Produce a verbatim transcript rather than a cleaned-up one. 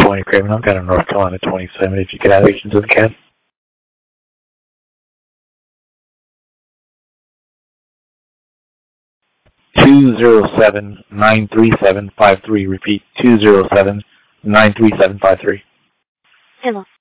twenty Craven. I've got a North Carolina twenty-seven. If you could add agents to the cab. two zero seven, nine three seven, five three. Repeat, two zero seven, nine three seven, five three. Hello.